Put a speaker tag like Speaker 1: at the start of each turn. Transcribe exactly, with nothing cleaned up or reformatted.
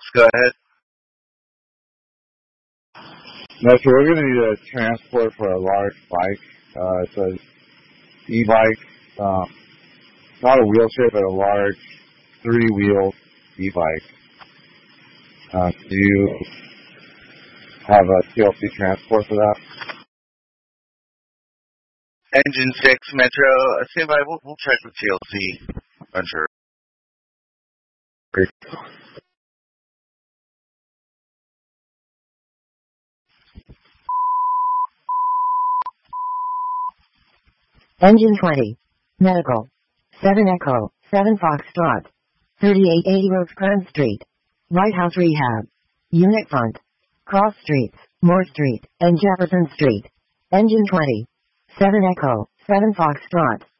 Speaker 1: Go ahead.
Speaker 2: No, so we're going to need a transport for a large bike. Uh, it's an e-bike. Um, not a wheelchair, but a large three-wheel e-bike. Uh, do you have a T L C transport for that?
Speaker 1: Engine six Metro. Uh, stand by. We'll, we'll check with T L C. Unsure.
Speaker 3: Engine twenty. Medical. seven Echo. seven Foxtrot. thirty-eight eighty Rosecrans Street. White House Rehab. Unit Front. Cross Streets. Moore Street. And Jefferson Street. Engine twenty. seven Echo. seven Foxtrot.